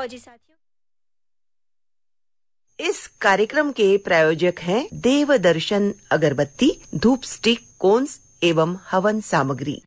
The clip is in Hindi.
फौजी साथियों, इस कार्यक्रम के प्रायोजक हैं देवदर्शन अगरबत्ती, धूप स्टिक, कोन्स एवं हवन सामग्री।